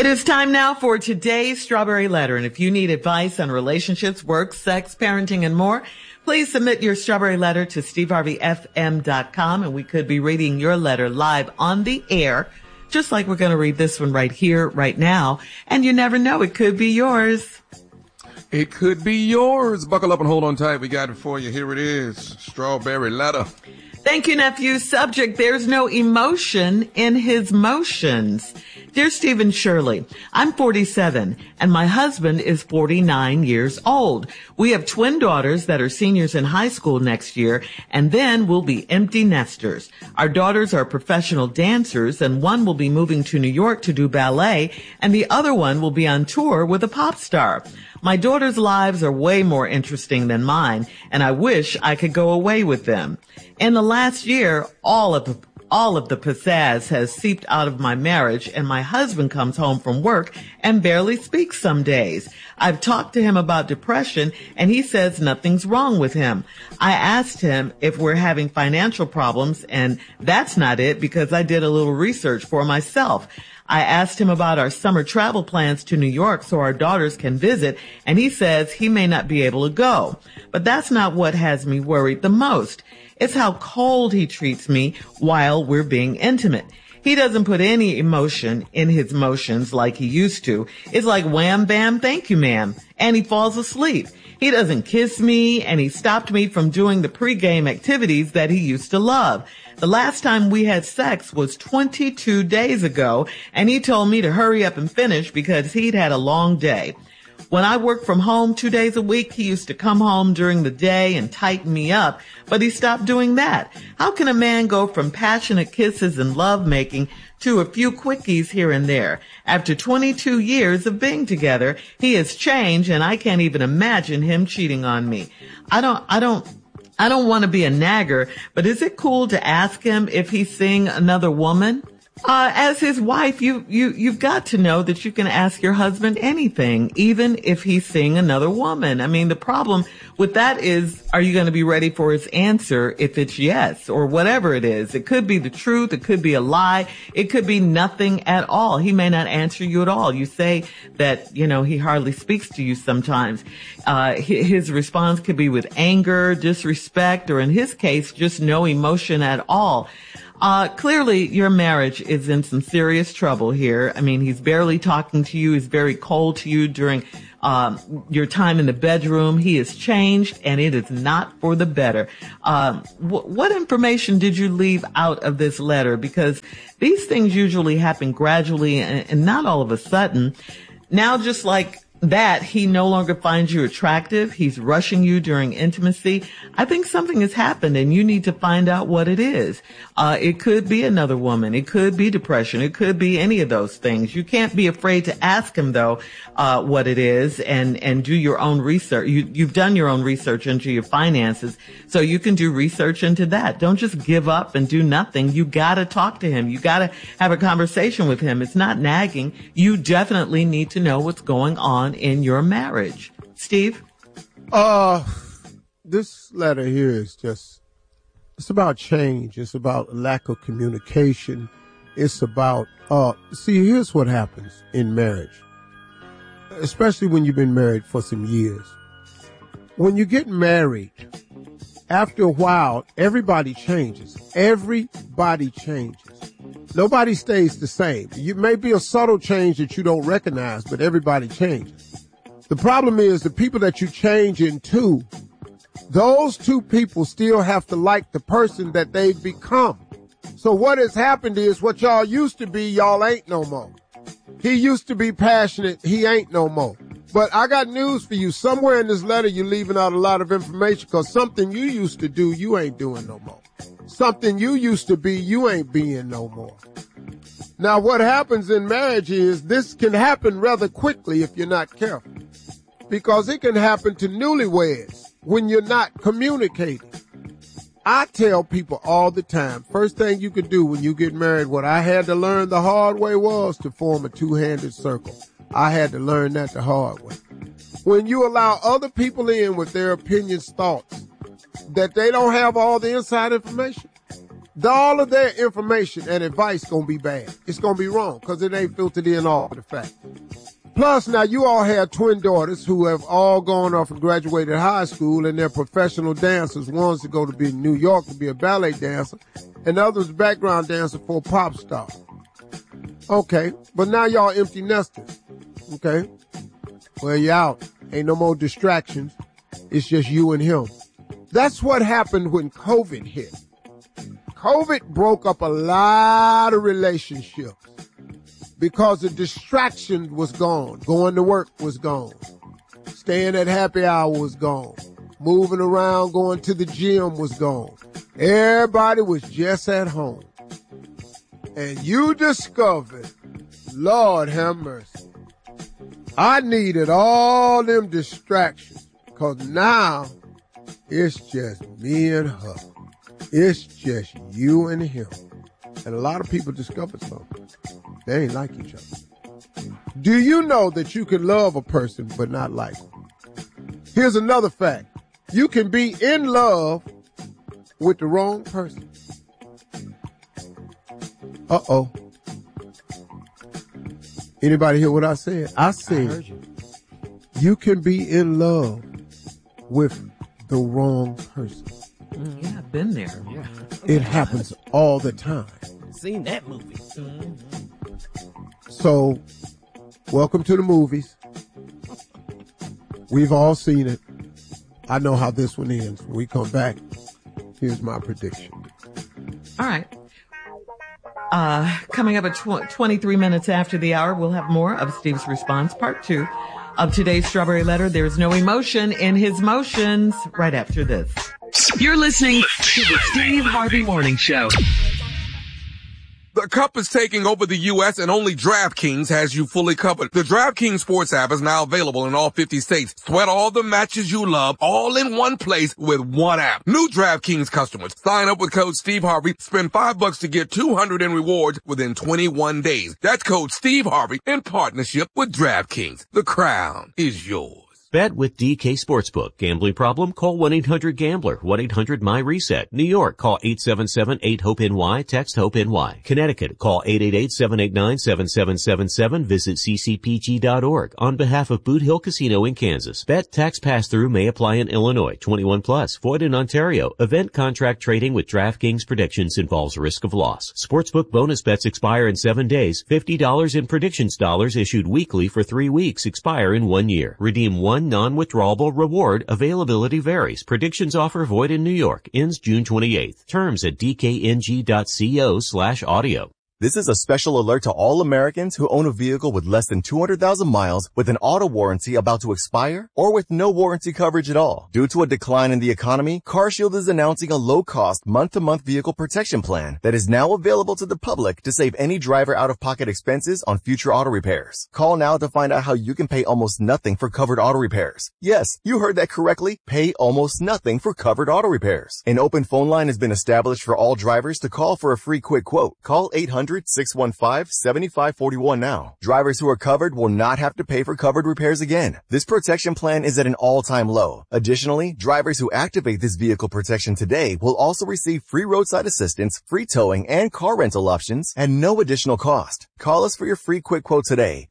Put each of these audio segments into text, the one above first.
It is time now for today's Strawberry Letter. And if you need advice on relationships, work, sex, parenting, and more, please submit your Strawberry Letter to steveharveyfm.com. And we could be reading your letter live on the air, just like we're going to read this one right here, right now. And you never know, it could be yours. It could be yours. Buckle up and hold on tight. We got it for you. Here it is. Strawberry Letter. Thank you, nephew. Subject, there's no emotion in his motions. Dear Stephen Shirley, I'm 47 and my husband is 49 years old. We have twin daughters that are seniors in high school next year, and then we'll be empty nesters. Our daughters are professional dancers, and one will be moving to New York to do ballet, and the other one will be on tour with a pop star. My daughters' lives are way more interesting than mine, and I wish I could go away with them. In the last year, all of the pizzazz has seeped out of my marriage, and my husband comes home from work and barely speaks some days. I've talked to him about depression, and he says nothing's wrong with him. I asked him if we're having financial problems, and that's not it because I did a little research for myself. I asked him about our summer travel plans to New York so our daughters can visit, and he says he may not be able to go. But that's not what has me worried the most. It's how cold he treats me while we're being intimate. He doesn't put any emotion in his motions like he used to. It's like wham, bam, thank you, ma'am. And he falls asleep. He doesn't kiss me, and he stopped me from doing the pregame activities that he used to love. The last time we had sex was 22 days ago, and he told me to hurry up and finish because he'd had a long day. When I worked from home 2 days a week, he used to come home during the day and tighten me up, but he stopped doing that. How can a man go from passionate kisses and lovemaking to a few quickies here and there? After 22 years of being together, he has changed, and I can't even imagine him cheating on me. I don't want to be a nagger, but is it cool to ask him if he's seeing another woman? As his wife, you've got to know that you can ask your husband anything, even if he's seeing another woman. I mean, the problem with that is, are you going to be ready for his answer if it's yes or whatever it is? It could be the truth. It could be a lie. It could be nothing at all. He may not answer you at all. You say that, he hardly speaks to you sometimes. His response could be with anger, disrespect, or in his case, just no emotion at all. Clearly your marriage is in some serious trouble here. I mean, he's barely talking to you. He's very cold to you during, your time in the bedroom. He has changed, and it is not for the better. What information did you leave out of this letter? Because these things usually happen gradually and not all of a sudden. Now, just like that, he no longer finds you attractive. He's rushing you during intimacy. I think something has happened, and you need to find out what it is. It could be another woman. It could be depression. It could be any of those things. You can't be afraid to ask him, though, what it is and do your own research. You've done your own research into your finances, so you can do research into that. Don't just give up and do nothing. You gotta talk to him. You gotta have a conversation with him. It's not nagging. You definitely need to know what's going on in your marriage. Steve? This letter here is it's about change. It's about lack of communication. It's about, see, here's what happens in marriage, especially when you've been married for some years. When you get married, after a while, everybody changes. Everybody changes. Nobody stays the same. You may be a subtle change that you don't recognize, but everybody changes. The problem is the people that you change into, those two people still have to like the person that they've become. So what has happened is what y'all used to be, y'all ain't no more. He used to be passionate. He ain't no more. But I got news for you. Somewhere in this letter, you're leaving out a lot of information because something you used to do, you ain't doing no more. Something you used to be, you ain't being no more. Now, what happens in marriage is this can happen rather quickly if you're not careful, because it can happen to newlyweds when you're not communicating. I tell people all the time, first thing you could do when you get married, what I had to learn the hard way was to form a two-handed circle. I had to learn that the hard way. When you allow other people in with their opinions, thoughts, that they don't have all the inside information, All of their information and advice gonna be bad. It's gonna be wrong because it ain't filtered in all of the facts. Plus, now you all have twin daughters who have all gone off and graduated high school, and they're professional dancers. One's to go to be in New York to be a ballet dancer, and the other's a background dancer for a pop star. Okay, but now y'all empty nesters. Okay, well, you out. Ain't no more distractions. It's just you and him. That's what happened when COVID hit. COVID broke up a lot of relationships because the distraction was gone. Going to work was gone. Staying at happy hour was gone. Moving around, going to the gym was gone. Everybody was just at home. And you discovered, Lord have mercy, I needed all them distractions because now it's just me and her. It's just you and him. And a lot of people discovered something. They ain't like each other. Do you know that you can love a person but not like them? Here's another fact. You can be in love with the wrong person. Uh-oh. Anybody hear what I said? I said you can be in love with the wrong person. Yeah, I've been there. Yeah. It happens all the time. Seen that movie. So, welcome to the movies. We've all seen it. I know how this one ends. When we come back, here's my prediction. All right. Coming up at 23 minutes after the hour, we'll have more of Steve's response, part 2 of today's Strawberry Letter. There's no emotion in his motions. Right after this. You're listening to the Steve Harvey Morning Show. The Cup is taking over the U.S. and only DraftKings has you fully covered. The DraftKings Sports app is now available in all 50 states. Sweat all the matches you love all in one place with one app. New DraftKings customers, sign up with code Steve Harvey, spend $5 to get $200 in rewards within 21 days. That's code Steve Harvey in partnership with DraftKings. The crown is yours. Bet with DK Sportsbook. Gambling problem? Call 1-800-GAMBLER. 1-800-MY-RESET. New York, call 877-8-HOPE-NY. Text HOPE-NY. Connecticut, call 888-789-7777. Visit ccpg.org. On behalf of Boot Hill Casino in Kansas. Bet tax pass-through may apply in Illinois. 21 plus. Void in Ontario. Event contract trading with DraftKings predictions involves risk of loss. Sportsbook bonus bets expire in 7 days. $50 in predictions dollars issued weekly for 3 weeks. Expire in 1 year. Redeem one non-withdrawable reward. Availability varies. Predictions offer void in New York. Ends June 28th. Terms at dkng.co/audio. This is a special alert to all Americans who own a vehicle with less than 200,000 miles with an auto warranty about to expire or with no warranty coverage at all. Due to a decline in the economy, CarShield is announcing a low-cost month-to-month vehicle protection plan that is now available to the public to save any driver out-of-pocket expenses on future auto repairs. Call now to find out how you can pay almost nothing for covered auto repairs. Yes, you heard that correctly. Pay almost nothing for covered auto repairs. An open phone line has been established for all drivers to call for a free quick quote. Call 800-615-7541 now. Drivers who are covered will not have to pay for covered repairs again. This protection plan is at an all-time low. Additionally, drivers who activate this vehicle protection today will also receive free roadside assistance, free towing, and car rental options at no additional cost. Call us for your free quick quote today.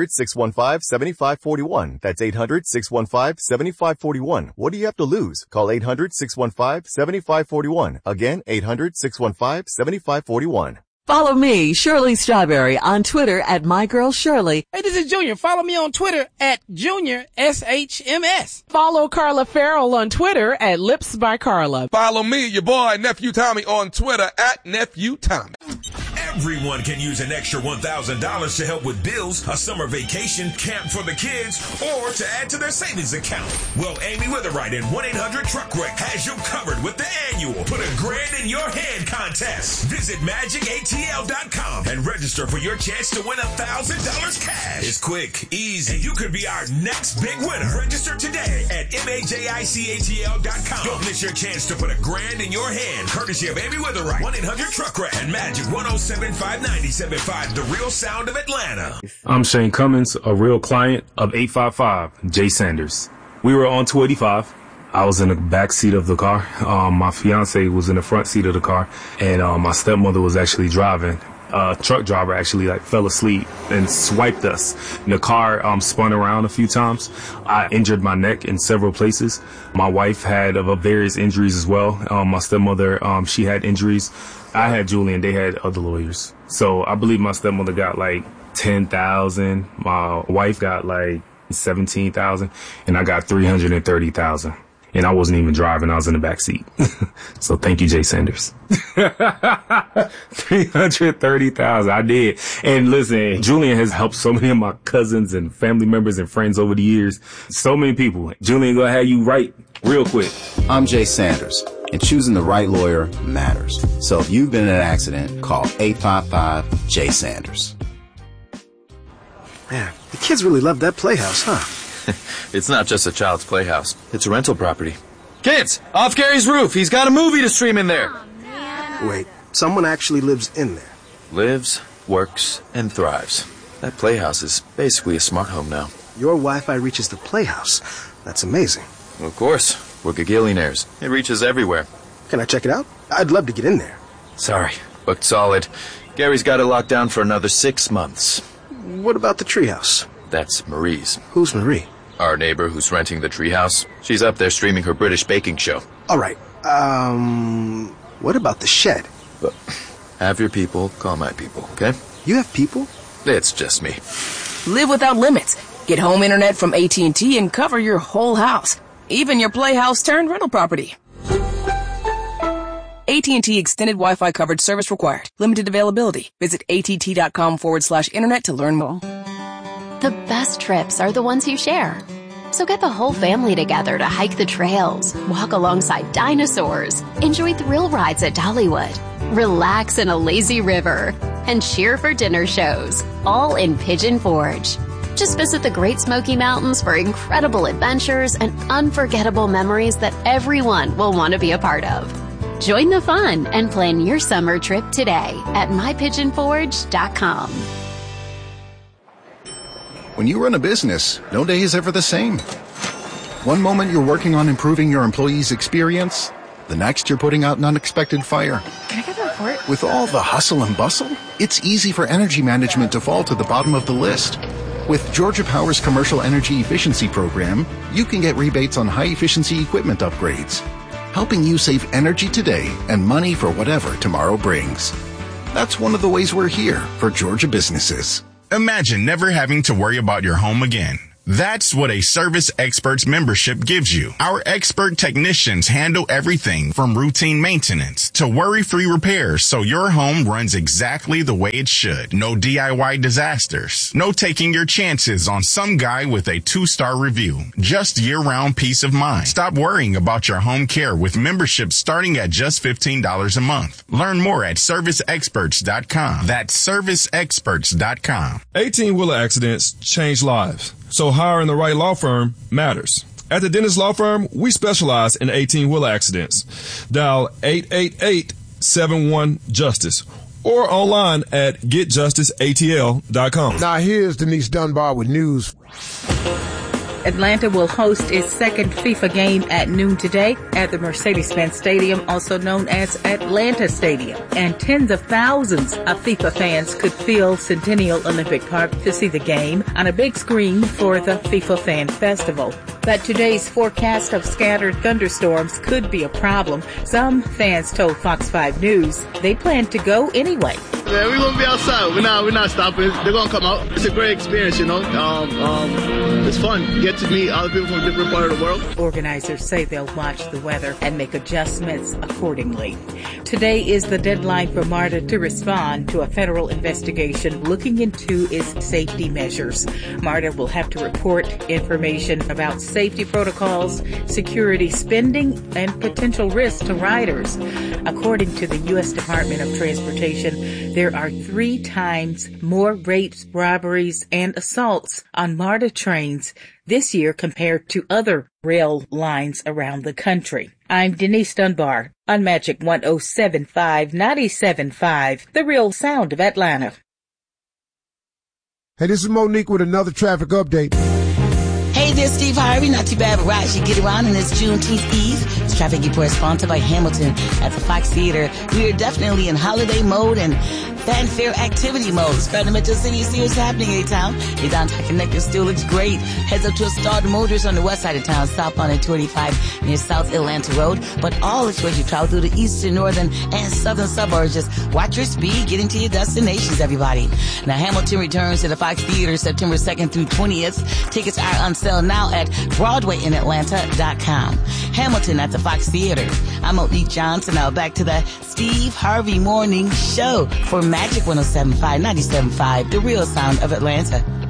800-615-7541. That's 800-615-7541. What do you have to lose? Call 800-615-7541. Again, 800-615-7541. Follow me, Shirley Strawberry, on Twitter at MyGirlShirley. Hey, this is Junior. Follow me on Twitter at JuniorSHMS. Follow Carla Farrell on Twitter at Lips by Carla. Follow me, your boy, Nephew Tommy, on Twitter at Nephew Tommy. Everyone can use an extra $1,000 to help with bills, a summer vacation, camp for the kids, or to add to their savings account. Well, Amy Witherite at 1-800-TRUCK-WRECK has you covered with the annual Put a Grand in Your Hand contest. Visit MagicATL.com and register for your chance to win $1,000 cash. It's quick, easy, and you could be our next big winner. Register today at MAJICATL.com. Don't miss your chance to put a grand in your hand, courtesy of Amy Witherite, 1-800-TRUCK-WRECK, and Magic 107.590.75, the real sound of Atlanta. I'm Shane Cummins, a real client of 855 J Sanders. We were on 285. I was in the back seat of the car. My fiance was in the front seat of the car, and my stepmother was actually driving. Truck driver actually fell asleep and swiped us. The car spun around a few times. I injured my neck in several places. My wife had various injuries as well. My stepmother, she had injuries. I had Julian. They had other lawyers. So I believe my stepmother got $10,000. My wife got $17,000, and I got $330,000. And I wasn't even driving. I was in the back seat. So thank you, Jay Sanders. $330,000. I did. And listen, Julian has helped so many of my cousins and family members and friends over the years. So many people. Julian, go ahead, you right real quick. I'm Jay Sanders, and choosing the right lawyer matters. So if you've been in an accident, call 855-J-Sanders. Man, the kids really love that playhouse, huh? It's not just a child's playhouse. It's a rental property. Kids, off Gary's roof. He's got a movie to stream in there. Wait, someone actually lives in there? Lives, works, and thrives. That playhouse is basically a smart home now. Your Wi-Fi reaches the playhouse. That's amazing. Of course. We're gagillionaires. It reaches everywhere. Can I check it out? I'd love to get in there. Sorry. Booked solid. Gary's got it locked down for another 6 months. What about the treehouse? That's Marie's. Who's Marie? Our neighbor who's renting the treehouse. She's up there streaming her British baking show. All right. What about the shed? But have your people call my people, okay? You have people? It's just me. Live without limits. Get home internet from AT&T and cover your whole house. Even your playhouse turned rental property. AT&T Extended Wi-Fi coverage service required. Limited availability. Visit att.com/internet to learn more. The best trips are the ones you share. So get the whole family together to hike the trails, walk alongside dinosaurs, enjoy thrill rides at Dollywood, relax in a lazy river, and cheer for dinner shows, all in Pigeon Forge. Just visit the Great Smoky Mountains for incredible adventures and unforgettable memories that everyone will want to be a part of. Join the fun and plan your summer trip today at mypigeonforge.com. When you run a business, no day is ever the same. One moment you're working on improving your employees' experience, the next you're putting out an unexpected fire. Can I get the report? With all the hustle and bustle, it's easy for energy management to fall to the bottom of the list. With Georgia Power's Commercial Energy Efficiency Program, you can get rebates on high-efficiency equipment upgrades, helping you save energy today and money for whatever tomorrow brings. That's one of the ways we're here for Georgia businesses. Imagine never having to worry about your home again. That's what a Service Experts membership gives you. Our expert technicians handle everything from routine maintenance to worry-free repairs so your home runs exactly the way it should. No DIY disasters. No taking your chances on some guy with a 2-star review. Just year-round peace of mind. Stop worrying about your home care with memberships starting at just $15 a month. Learn more at ServiceExperts.com. That's ServiceExperts.com. 18-wheeler accidents change lives. So hiring the right law firm matters. At the Dennis Law Firm, we specialize in 18-wheeler accidents. Dial 888-71-JUSTICE or online at getjusticeatl.com. Now here's Denise Dunbar with news. Atlanta will host its second FIFA game at noon today at the Mercedes-Benz Stadium, also known as Atlanta Stadium. And tens of thousands of FIFA fans could fill Centennial Olympic Park to see the game on a big screen for the FIFA Fan Festival. But today's forecast of scattered thunderstorms could be a problem. Some fans told Fox 5 News they plan to go anyway. Yeah, we're going to be outside. We're not stopping. They're going to come out. It's a great experience, you know. It's fun. You get to meet other people from different parts of the world. Organizers say they'll watch the weather and make adjustments accordingly. Today is the deadline for MARTA to respond to a federal investigation looking into its safety measures. MARTA will have to report information about safety protocols, security spending, and potential risks to riders. According to the U.S. Department of Transportation, there are 3 times more rapes, robberies, and assaults on MARTA trains this year compared to other rail lines around the country. I'm Denise Dunbar on Magic 107.5, 97.5, the real sound of Atlanta. Hey, this is Monique with another traffic update. Hey, Hey there, Steve Harvey. Not too bad, but right as you get around in this Juneteenth Eve. This traffic report is sponsored by Hamilton at the Fox Theater. We are definitely in holiday mode and fanfare activity mode. Spread the Metro City, see what's happening in town. Your downtown connector still looks great. Heads up to a Star Motors on the west side of town, southbound at 25 near South Atlanta Road. But all it's where you travel through the eastern, northern, and southern suburbs. Just watch your speed, getting to your destinations, everybody. Now, Hamilton returns to the Fox Theater September 2nd through 20th. Tickets are on sale now at BroadwayInAtlanta.com. Hamilton at the Fox Theater. I'm Monique Johnson. Now back to the Steve Harvey Morning Show for Magic 107.5, 97.5, the real sound of Atlanta.